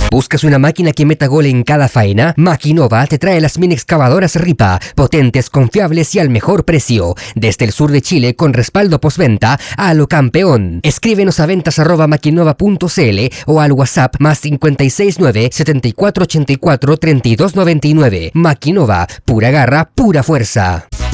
¿Buscas una máquina que meta gol en cada faena? Maquinova te trae las mini excavadoras Ripa, potentes, confiables y al mejor precio. Desde el sur de Chile con respaldo postventa a lo campeón. Escríbenos a ventas@maquinova.cl o al WhatsApp +569 7484 3299. Maquinova, pura garra, pura fuerza.